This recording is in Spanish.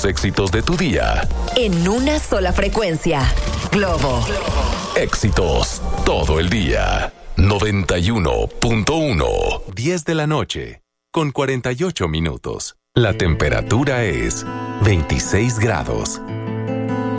los éxitos de tu día. En una sola frecuencia. Globo. Éxitos todo el día. 91.1. 10 de la noche, con 48 minutos. La temperatura es 26 grados.